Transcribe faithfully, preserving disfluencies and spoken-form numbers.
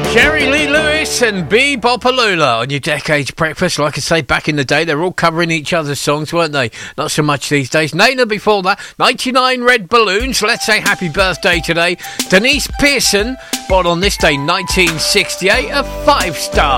Jerry Lee Lewis and B. Bopalula on your Decades Breakfast. Like I say, back in the day, they're all covering each other's songs, weren't they? Not so much these days. Nana before that, ninety-nine Red Balloons. Let's say happy birthday today. Denise Pearson, born on this day, nineteen sixty-eight, a five-star.